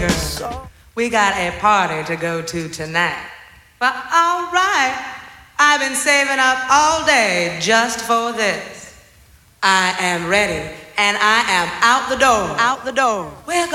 We got a party to go to tonight. But all right, I've been saving up all day just for this. I am ready and I am out the door. Out the door. We're